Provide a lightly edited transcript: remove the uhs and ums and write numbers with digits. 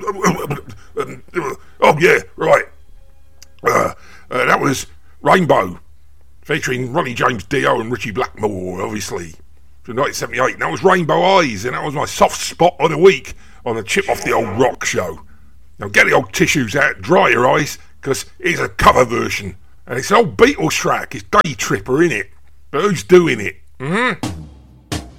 Oh yeah, right. That was Rainbow, featuring Ronnie James Dio and Richie Blackmore, obviously, from 1978. And that was Rainbow Eyes, and that was my soft spot of the week on the Chip Off the Old Rock show. Now get the old tissues out, dry your eyes, because here's a cover version. And it's an old Beatles track. It's Day Tripper, innit? But who's doing it?